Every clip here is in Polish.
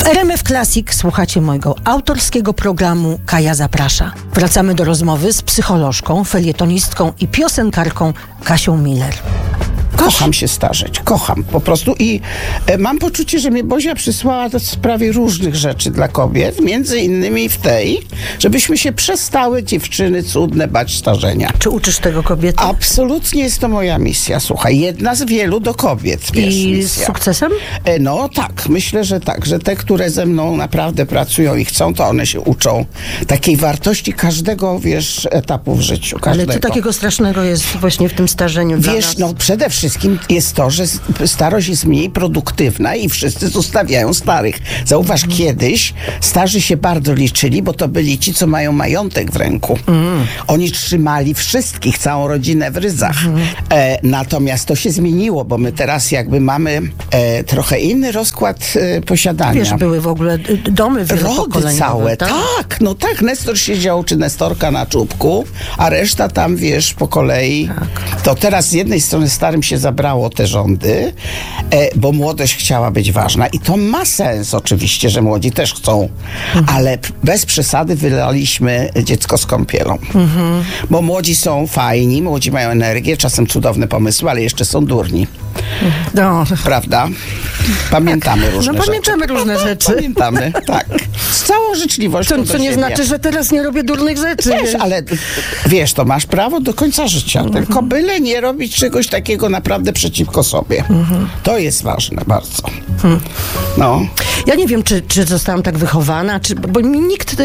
W RMF Classic słuchacie mojego autorskiego programu Kaja Zaprasza. Wracamy do rozmowy z psycholożką, felietonistką i piosenkarką Kasią Miller. Kocham się starzeć, kocham po prostu i mam poczucie, że mnie Bozia przysłała w sprawie różnych rzeczy dla kobiet, między innymi w tej, żebyśmy się przestały, dziewczyny cudne, bać starzenia. Czy uczysz tego kobiety? Absolutnie jest to moja misja, słuchaj, jedna z wielu do kobiet, wiesz, I misja. z sukcesem? No tak, myślę, że tak, że te, które ze mną naprawdę pracują i chcą, to one się uczą takiej wartości każdego, wiesz, etapu w życiu, każdego. Ale co takiego strasznego jest właśnie w tym starzeniu dla Wiesz, nas? no przede wszystkim jest to, że starość jest mniej produktywna i wszyscy zostawiają starych. Zauważ, kiedyś starzy się bardzo liczyli, bo to byli ci, co mają majątek w ręku. Oni trzymali wszystkich, całą rodzinę w ryzach. Natomiast to się zmieniło, bo my teraz jakby mamy trochę inny rozkład posiadania. Wiesz, były w ogóle domy Rody wielopokoleniowe. całe, tak? tak, no tak. Nestor siedział, czy Nestorka na czubku, a reszta tam, wiesz, po kolei. Tak. To teraz z jednej strony starym się zabrało te rządy, bo młodość chciała być ważna i to ma sens oczywiście, że młodzi też chcą, ale bez przesady wylaliśmy dziecko z kąpielą. Bo młodzi są fajni, młodzi mają energię, czasem cudowne pomysły, ale jeszcze są durni. No. Prawda? Pamiętamy różne rzeczy. Pamiętamy różne rzeczy. Pamiętamy, tak. Z całą życzliwością Co do nie siebie. znaczy, że teraz nie robię durnych rzeczy. Wiesz, ale wiesz, to masz prawo do końca życia. Tylko byle nie robić czegoś takiego naprawdę przeciwko sobie. To jest ważne bardzo. No. Ja nie wiem, czy zostałam tak wychowana, bo mnie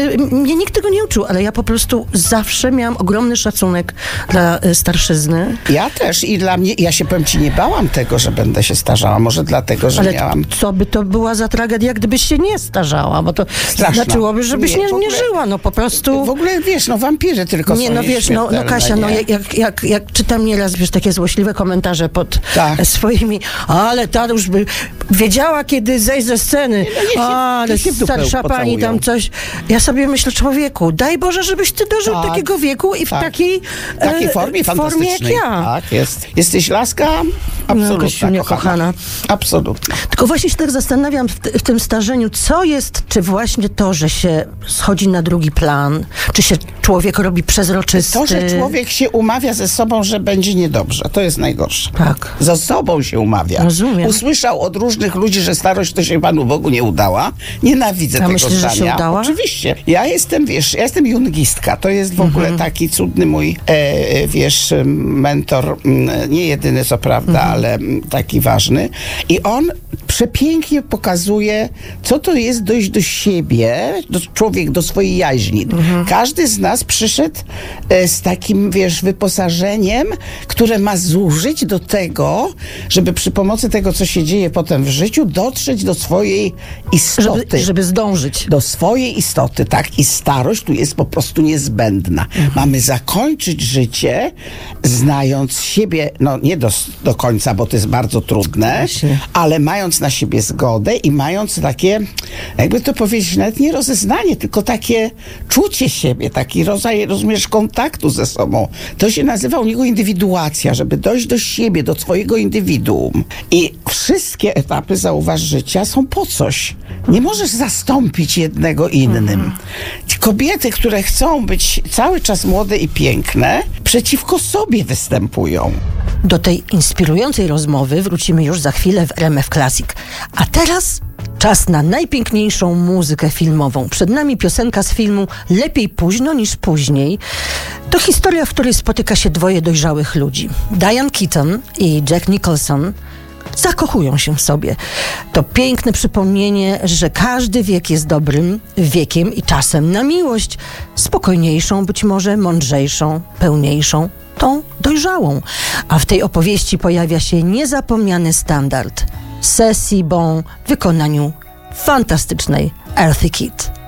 nikt tego nie uczył, ale ja po prostu zawsze miałam ogromny szacunek dla starszyzny. Ja też i dla mnie, ja się powiem ci, nie bałam tego, że będę się starzała. Może dlatego, że Ale miałam... co by to była za tragedia, gdybyś się nie starzała, bo to Straszna. znaczyłoby, żebyś Nie, nie w ogóle- żyła, no po prostu... W ogóle, wiesz, no wampiry tylko Nie, są no wiesz, no Kasia, no nie? jak czytam nieraz, wiesz, takie złośliwe komentarze pod Tak. swoimi, ale ta już by wiedziała, kiedy zejść ze sceny, ale się w dupę starsza pani pocałują. tam coś. Ja sobie myślę, człowieku, daj Boże, żebyś ty dożył Tak, takiego wieku i w tak. takiej Takiej formie jak fantastycznej. ja. Tak, jest. Jesteś laska? Absolutna, Kasiuniu, kochana. Absolutnie. Tylko właśnie się tak zastanawiam w tym starzeniu, co jest, czy właśnie to, że się schodzi na drugi plan, czy się człowiek robi przezroczysty. To, że człowiek się umawia ze sobą, że będzie niedobrze, to jest najgorsze. Tak. Ze sobą się umawia. Rozumiem. Usłyszał od różnych ludzi, że starość to się Panu Bogu nie udała. Nienawidzę tego myślisz, że zdania. się udała? Oczywiście. Ja jestem, wiesz, ja jestem jungistka. To jest w ogóle taki cudny mój, wiesz, mentor. Nie jedyny, co prawda, ale taki ważny. I on przepięknie pokazuje, co to jest dojść do siebie, człowiek do swojej jaźni. Każdy z nas przyszedł z takim, wiesz, wyposażeniem, które ma zużyć do tego, żeby przy pomocy tego, co się dzieje potem w życiu, dotrzeć do swojej istoty. Żeby zdążyć. Do swojej istoty, tak. I starość tu jest po prostu niezbędna. Mamy zakończyć życie, znając siebie, no nie do końca, bo to jest bardzo trudne, Właśnie. ale mając na siebie zgodę i mając takie, jakby to powiedzieć, nawet nie rozeznanie, tylko takie czucie siebie, taki rodzaj, rozumiesz, kontaktu ze sobą. To się nazywa u niego indywiduacja, żeby dojść do siebie, do swojego indywiduum. I wszystkie etapy, zauważ, życia są po coś. Nie możesz zastąpić jednego innym. Ci kobiety, które chcą być cały czas młode i piękne, przeciwko sobie występują. Do tej inspirującej rozmowy wrócimy już za chwilę w RMF Classic. A teraz czas na najpiękniejszą muzykę filmową. Przed nami piosenka z filmu Lepiej późno niż później. To historia, w której spotyka się dwoje dojrzałych ludzi. Diane Keaton i Jack Nicholson zakochują się w sobie. To piękne przypomnienie, że każdy wiek jest dobrym wiekiem i czasem na miłość. Spokojniejszą, być może mądrzejszą, pełniejszą, tą dojrzałą. A w tej opowieści pojawia się niezapomniany standard. Ceci Bon w wykonaniu fantastycznej Earthy Kitt.